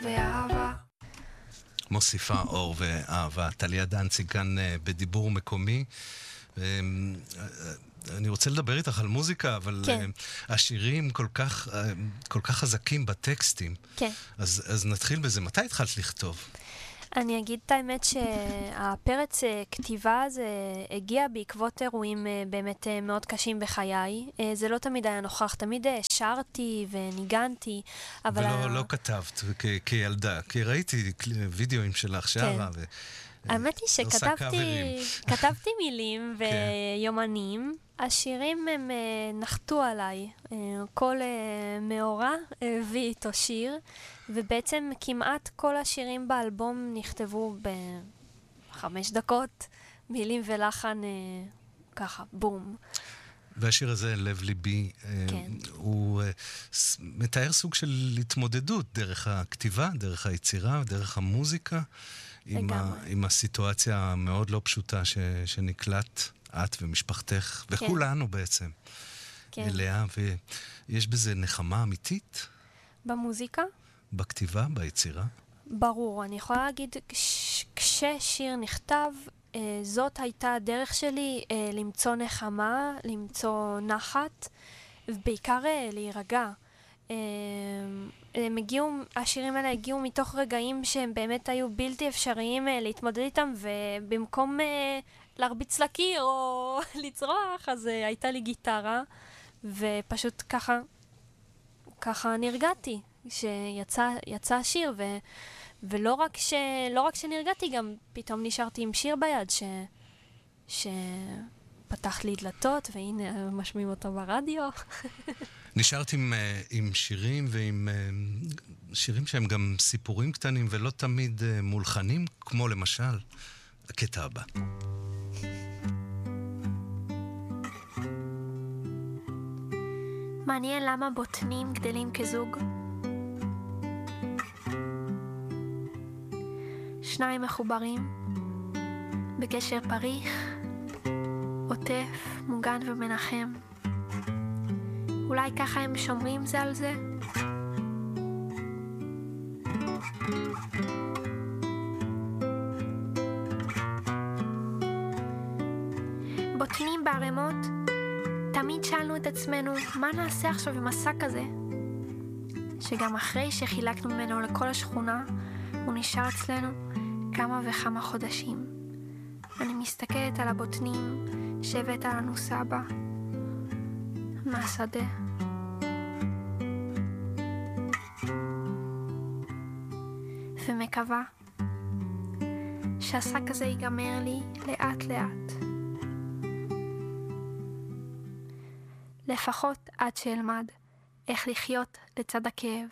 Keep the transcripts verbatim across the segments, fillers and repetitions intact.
ואהבה. מוסיפה אור ואהבה. טליה דנציג כאן בדיבור מקומי. אני רוצה לדבר איתך על מוזיקה, אבל כן. השירים כל כך, כל כך חזקים בטקסטים. כן. אז, אז נתחיל בזה. מתי התחלת לכתוב? אני אגיד את האמת שהפרץ כתיבה הזה הגיע בעקבות אירועים באמת מאוד קשים בחיי. זה לא תמיד היה נוכח, תמיד שרתי וניגנתי, אבל... ולא ה... לא כתבת כ- כילדה, כי ראיתי וידאוים שלך שרה ו... האמת היא שכתבתי כתבתי מילים ויומנים. השירים הם נחתו עליי. כל מאורע הביא איתו שיר, ובעצם כמעט כל השירים באלבום נכתבו בחמש דקות, מילים ולחן ככה, בום. והשיר הזה, לב ליבי, כן. הוא מתאר סוג של התמודדות דרך הכתיבה, דרך היצירה, דרך המוזיקה, עם, ה, עם הסיטואציה המאוד לא פשוטה ש, שנקלט את ומשפחתך, כן. וכולנו בעצם, כן. אליה, ויש בזה נחמה אמיתית? במוזיקה? בכתיבה, ביצירה? ברור, אני יכולה להגיד, כש, כששיר נכתב, אה, זאת הייתה הדרך שלי אה, למצוא נחמה, למצוא נחת, ובעיקר אה, להירגע. אה, הם הגיעו, השירים האלה הגיעו מתוך רגעים שהם באמת היו בלתי אפשריים אה, להתמודד איתם, ובמקום אה, להרביץ לקיר או לצרוח, אז אה, הייתה לי גיטרה, ופשוט ככה, ככה נרגעתי, שיצא יצא השיר, ו, ולא רק ש, לא רק שנרגעתי, גם פתאום נשארתי עם שיר ביד, ש, שפתח לי דלתות, והנה משמיעים אותו ברדיו. נשארת עם, עם שירים ועם שירים שהם גם סיפורים קטנים ולא תמיד מולחנים, כמו למשל הקטע הבא. מעניין למה בוטנים גדלים כזוג. שניים מחוברים, בקשר פריך, עוטף, מוגן ומנחם. אולי ככה הם שומרים זה על זה? בוטנים בערימות, תמיד שאלנו את עצמנו, מה נעשה עכשיו עם השק הזה? שגם אחרי שחילקנו ממנו לכל השכונה, הוא נשאר אצלנו כמה וכמה חודשים. אני מסתכלת על הבוטנים שהבאת לנו סבא מהשדה. ומקווה שהשק הזה ייגמר לי לאט לאט. לפחות עד שאלמד איך לחיות לצד הכאב.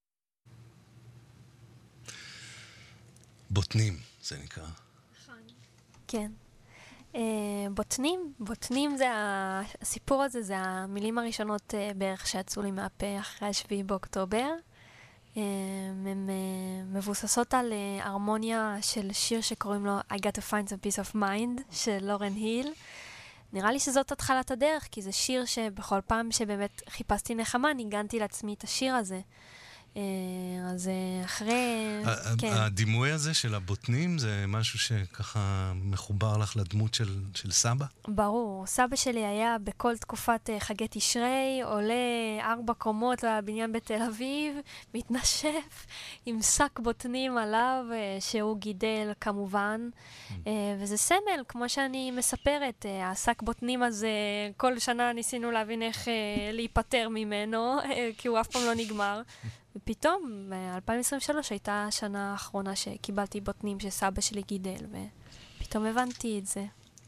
בוטנים, זה נקרא. כן. בוטנים, בוטנים זה הסיפור הזה, זה המילים הראשונות בערך שיצאו לי מהפה אחרי השביעי באוקטובר. הן מבוססות על הרמוניה של שיר שקוראים לו I got to find some peace of mind של לורן היל. נראה לי שזאת התחלת הדרך, כי זה שיר שבכל פעם שבאמת חיפשתי נחמה, ניגנתי לעצמי את השיר הזה. אז אחרי... הדימוי הזה של הבוטנים זה משהו שככה מחובר לך לדמות של, של סבא? ברור. סבא שלי היה בכל תקופת חגי תשרי, עולה ארבע קומות לבניין בתל אביב, מתנשף עם שק בוטנים עליו, שהוא גידל כמובן. וזה סמל, כמו שאני מספרת. השק בוטנים הזה, כל שנה ניסינו להבין איך להיפטר ממנו, כי הוא אף פעם לא נגמר. ופתאום, ב-אלפיים עשרים ושלוש הייתה השנה האחרונה שקיבלתי בוטנים שסבא שלי גידל, ופתאום הבנתי את זה.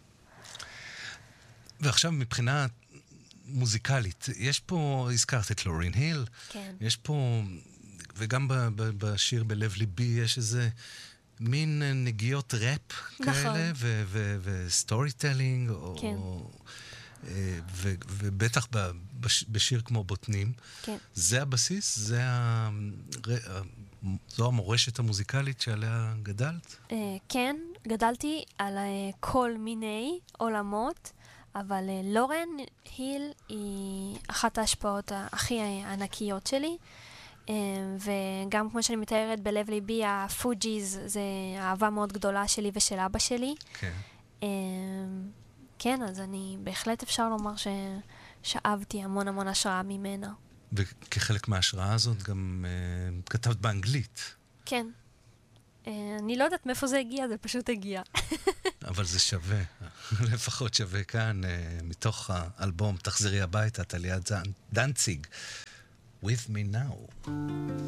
ועכשיו מבחינה מוזיקלית, יש פה, הזכרת את לורין היל, כן. יש פה, וגם ב- ב- בשיר בלב ליבי, יש איזה מין נגיעות ראפ נכון. כאלה, וסטורי טלינג, כן. או... ו- ובטח ב- בש- בשיר כמו בוטנים, כן. זה הבסיס? זה ה- זו המורשת המוזיקלית שעליה גדלת? Uh, כן, גדלתי על uh, כל מיני עולמות, אבל uh, לורן היל היא אחת ההשפעות הכי ענקיות שלי. Uh, וגם כמו שאני מתארת בלב ליבי, הפוג'יז זה אהבה מאוד גדולה שלי ושל אבא שלי. כן. כן, אז אני בהחלט אפשר לומר ששאבתי המון המון השראה ממנה. וכחלק מההשראה הזאת גם uh, כתבת באנגלית. כן. Uh, אני לא יודעת מאיפה זה הגיע, זה פשוט הגיע. אבל זה שווה, לפחות שווה כאן, uh, מתוך האלבום תחזרי הביתה, טליה דנציג, With Me Now.